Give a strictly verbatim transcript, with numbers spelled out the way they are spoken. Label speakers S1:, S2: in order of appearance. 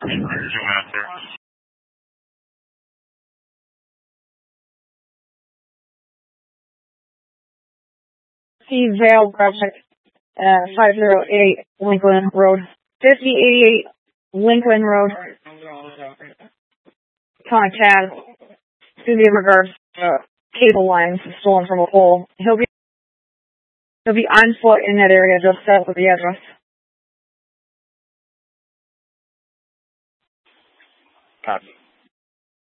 S1: See Vale Project, uh, five oh eight Lincoln Road, fifty eighty-eight Lincoln Road. Contact to the regards uh, cable lines stolen from a pole. He'll be he'll be on foot in that area just south of the address.
S2: Copy.